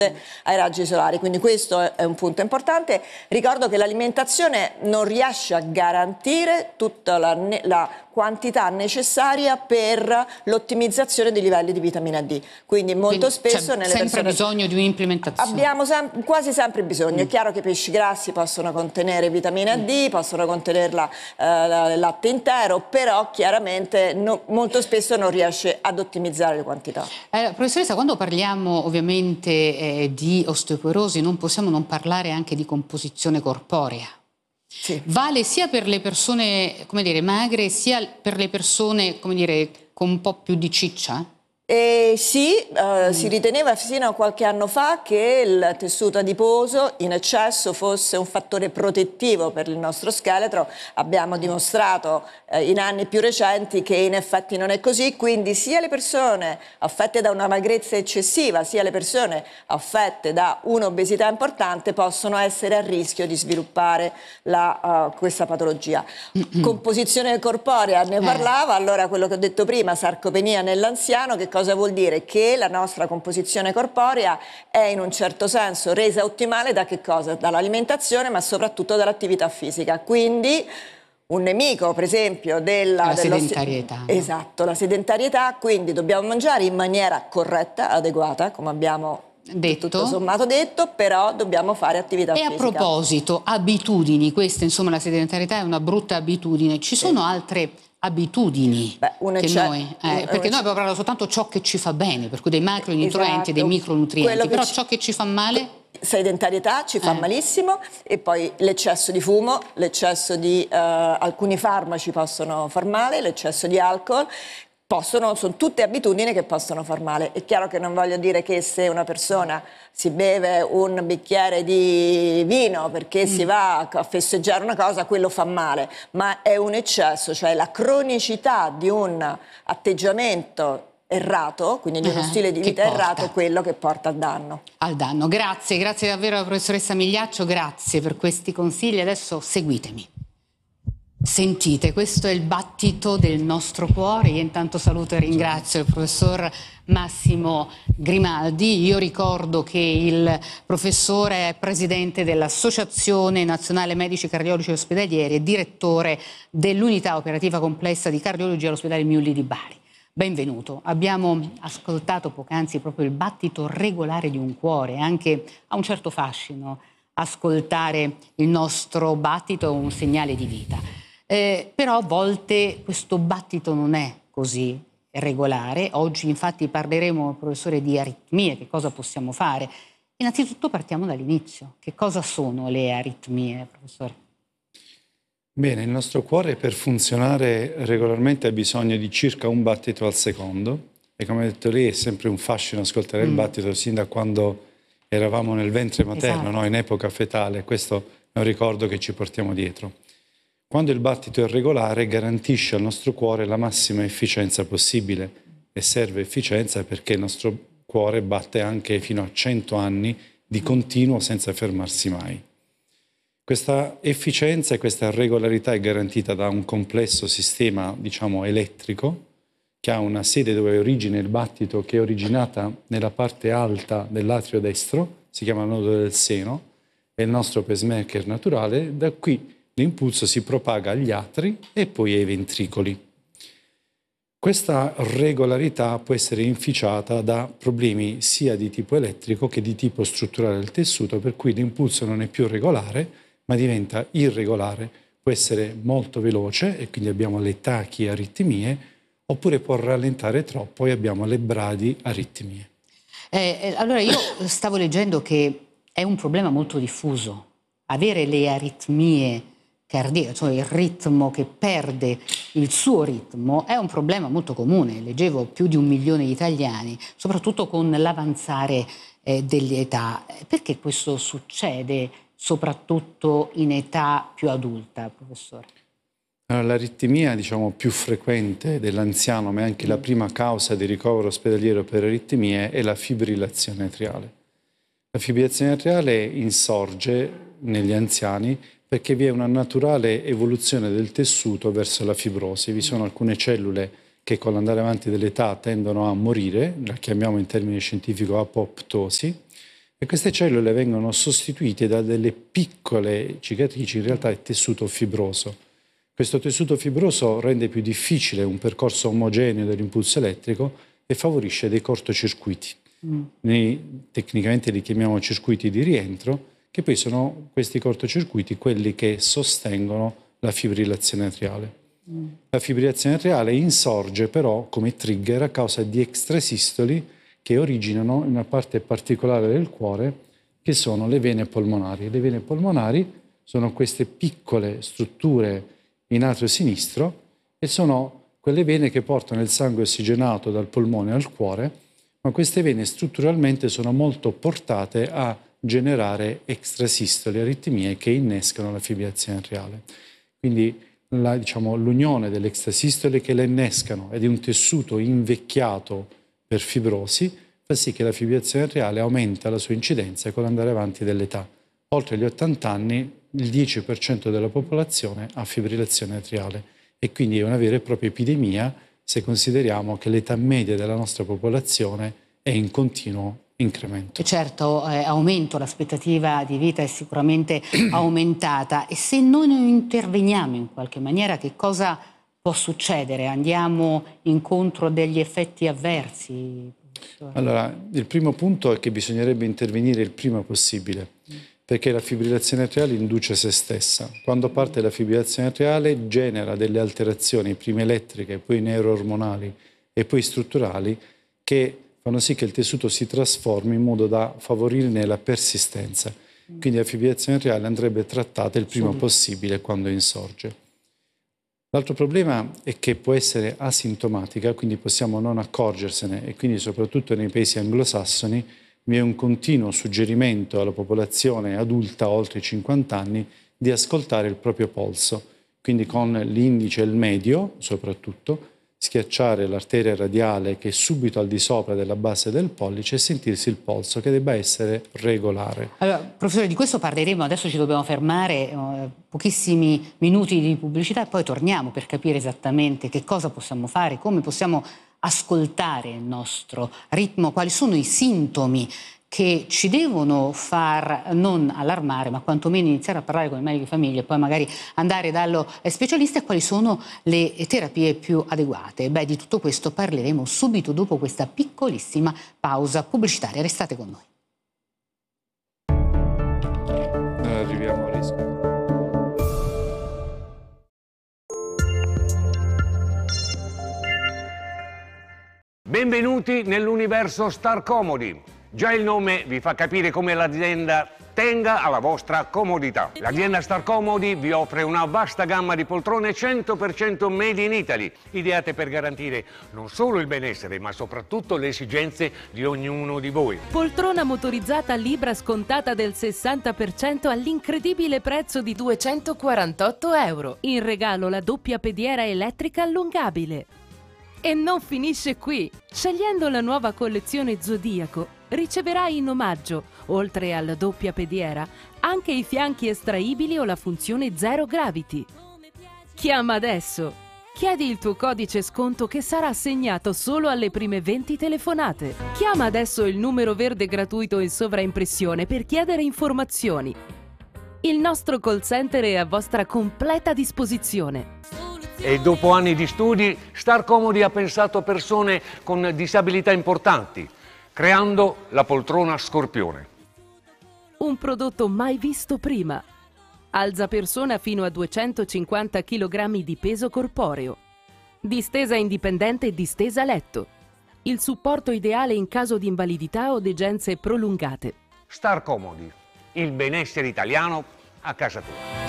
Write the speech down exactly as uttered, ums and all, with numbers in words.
ai raggi solari, quindi questo è un punto importante. Ricordo che l'alimentazione non riesce a garantire tutta la, la quantità necessaria per l'ottimizzazione dei livelli di vitamina D, quindi molto quindi spesso nelle sempre persone bisogno di un'implementazione. abbiamo sem quasi sempre bisogno. Mm. È chiaro che i pesci grassi possono contenere vitamina D, mm. possono contenerla eh, il latte intero, però chiaramente no, molto spesso non riesce ad ottimizzare le quantità. Eh, professoressa, quando parliamo ovviamente eh, di osteoporosi non possiamo non parlare anche di composizione corporea. Sì. Vale sia per le persone, come dire, magre, sia per le persone, come dire, con un po' più di ciccia? Eh, sì, eh, mm. si riteneva fino a qualche anno fa che il tessuto adiposo in eccesso fosse un fattore protettivo per il nostro scheletro. Abbiamo dimostrato eh, in anni più recenti che in effetti non è così, quindi sia le persone affette da una magrezza eccessiva, sia le persone affette da un'obesità importante possono essere a rischio di sviluppare la, uh, questa patologia. Mm-hmm. Composizione corporea, ne parlava, allora quello che ho detto prima, sarcopenia nell'anziano, che cosa Cosa vuol dire? Che la nostra composizione corporea è in un certo senso resa ottimale da che cosa? Dall'alimentazione, ma soprattutto dall'attività fisica. Quindi un nemico, per esempio, della la sedentarietà. No? Esatto, la sedentarietà, quindi dobbiamo mangiare in maniera corretta, adeguata, come abbiamo detto. Tutto sommato detto, però dobbiamo fare attività e fisica. E a proposito, abitudini, questa insomma la sedentarietà è una brutta abitudine, ci sono sì. altre abitudini Beh, che noi, eh, perché noi abbiamo parlato soltanto ciò che ci fa bene, per cui dei macronutrienti, esatto. dei micronutrienti, però ci... ciò che ci fa male... Sedentarietà ci fa eh. malissimo, e poi l'eccesso di fumo, l'eccesso di uh, alcuni farmaci possono far male, l'eccesso di alcol. Possono, sono tutte abitudini che possono far male. È chiaro che non voglio dire che se una persona si beve un bicchiere di vino perché mm. si va a festeggiare una cosa, quello fa male, ma è un eccesso, cioè la cronicità di un atteggiamento errato, quindi di uno uh-huh. stile di vita errato, è quello che porta al danno. Al danno. Grazie, grazie davvero alla professoressa Migliaccio, grazie per questi consigli. Adesso seguitemi. Sentite, questo è il battito del nostro cuore. Io intanto saluto e ringrazio il professor Massimo Grimaldi. Io ricordo che il professore è presidente dell'Associazione Nazionale Medici Cardiologi Ospedalieri e direttore dell'unità operativa complessa di cardiologia all'ospedale Miulli di Bari. Benvenuto. Abbiamo ascoltato poc'anzi proprio il battito regolare di un cuore, anche a un certo fascino ascoltare il nostro battito è un segnale di vita. Eh, però a volte questo battito non è così regolare. Oggi infatti parleremo, professore, di aritmie, che cosa possiamo fare. Innanzitutto partiamo dall'inizio. Che cosa sono le aritmie, professore? Bene, il nostro cuore per funzionare regolarmente ha bisogno di circa un battito al secondo, e come ha detto lei è sempre un fascino ascoltare mm. il battito sin da quando eravamo nel ventre materno, esatto. no? In epoca fetale. Questo è un ricordo che ci portiamo dietro. Quando il battito è regolare garantisce al nostro cuore la massima efficienza possibile, e serve efficienza perché il nostro cuore batte anche fino a cento anni di continuo senza fermarsi mai. Questa efficienza e questa regolarità è garantita da un complesso sistema, diciamo, elettrico, che ha una sede dove origina il battito, che è originata nella parte alta dell'atrio destro, si chiama nodo del seno, è il nostro pacemaker naturale. Da qui l'impulso si propaga agli atri e poi ai ventricoli. Questa regolarità può essere inficiata da problemi sia di tipo elettrico che di tipo strutturale del tessuto, per cui l'impulso non è più regolare, ma diventa irregolare. Può essere molto veloce e quindi abbiamo le tachiaritmie, oppure può rallentare troppo e abbiamo le bradiaritmie. Eh, allora io stavo leggendo che è un problema molto diffuso. Avere le aritmie cardiache, cioè il ritmo che perde il suo ritmo, è un problema molto comune. Leggevo più di un milione di italiani, soprattutto con l'avanzare eh, dell'età. Perché questo succede soprattutto in età più adulta, professore? Allora, l'aritmia, diciamo, più frequente dell'anziano, ma è anche mm. la prima causa di ricovero ospedaliero per aritmie, è la fibrillazione atriale. La fibrillazione atriale insorge negli anziani perché vi è una naturale evoluzione del tessuto verso la fibrosi. Vi sono alcune cellule che con l'andare avanti dell'età tendono a morire, la chiamiamo in termini scientifici apoptosi, E queste cellule vengono sostituite da delle piccole cicatrici, in realtà è tessuto fibroso. Questo tessuto fibroso rende più difficile un percorso omogeneo dell'impulso elettrico e favorisce dei cortocircuiti. Mm. Noi tecnicamente li chiamiamo circuiti di rientro, che poi sono questi cortocircuiti quelli che sostengono la fibrillazione atriale. Mm. La fibrillazione atriale insorge però come trigger a causa di extrasistoli che originano in una parte particolare del cuore, che sono le vene polmonari. Le vene polmonari sono queste piccole strutture in atrio sinistro e sono quelle vene che portano il sangue ossigenato dal polmone al cuore, ma queste vene strutturalmente sono molto portate a generare extrasistoli, aritmie che innescano la fibrillazione atriale. Quindi la, diciamo, l'unione delle extrasistole che le innescano ed è un tessuto invecchiato per fibrosi, fa sì che la fibrillazione atriale aumenta la sua incidenza con l'andare avanti dell'età. Oltre gli ottanta anni il dieci per cento della popolazione ha fibrillazione atriale e quindi è una vera e propria epidemia se consideriamo che l'età media della nostra popolazione è in continuo incremento. Certo, eh, aumento, l'aspettativa di vita è sicuramente aumentata e se noi non interveniamo in qualche maniera, che cosa può succedere? Andiamo incontro a degli effetti avversi? Allora, il primo punto è che bisognerebbe intervenire il prima possibile, perché la fibrillazione atriale induce se stessa. Quando parte la fibrillazione atriale genera delle alterazioni, prima elettriche, poi neuroormonali e poi strutturali, che fanno sì che il tessuto si trasformi in modo da favorirne la persistenza. Quindi la fibrillazione atriale andrebbe trattata il prima possibile quando insorge. L'altro problema è che può essere asintomatica, quindi possiamo non accorgersene e quindi soprattutto nei paesi anglosassoni vi è un continuo suggerimento alla popolazione adulta oltre i cinquanta anni di ascoltare il proprio polso, quindi con l'indice e il medio soprattutto, schiacciare l'arteria radiale che è subito al di sopra della base del pollice e sentirsi il polso che debba essere regolare. Allora, professore, di questo parleremo, adesso ci dobbiamo fermare, eh, pochissimi minuti di pubblicità e poi torniamo per capire esattamente che cosa possiamo fare, come possiamo ascoltare il nostro ritmo, quali sono i sintomi che ci devono far non allarmare, ma quantomeno iniziare a parlare con il medico di famiglia e poi magari andare dallo specialista, e quali sono le terapie più adeguate. Beh, di tutto questo parleremo subito dopo questa piccolissima pausa pubblicitaria. Restate con noi. Arriviamo a rischio. Benvenuti nell'universo Star Comodi. Già il nome vi fa capire come l'azienda tenga alla vostra comodità. L'azienda Star Comodi vi offre una vasta gamma di poltrone cento per cento made in Italy, ideate per garantire non solo il benessere, ma soprattutto le esigenze di ognuno di voi. Poltrona motorizzata Libra scontata del sessanta per cento all'incredibile prezzo di duecentoquarantotto euro. In regalo la doppia pediera elettrica allungabile. E non finisce qui. Scegliendo la nuova collezione Zodiaco, riceverai in omaggio, oltre alla doppia pediera, anche i fianchi estraibili o la funzione Zero Gravity. Chiama adesso. Chiedi il tuo codice sconto che sarà assegnato solo alle prime venti telefonate. Chiama adesso il numero verde gratuito in sovraimpressione per chiedere informazioni. Il nostro call center è a vostra completa disposizione. E dopo anni di studi, Star Comodi ha pensato a persone con disabilità importanti, creando la poltrona Scorpione. Un prodotto mai visto prima. Alza persona fino a duecentocinquanta chilogrammi di peso corporeo. Distesa indipendente e distesa letto. Il supporto ideale in caso di invalidità o degenze prolungate. Star Comodi, il benessere italiano a casa tua.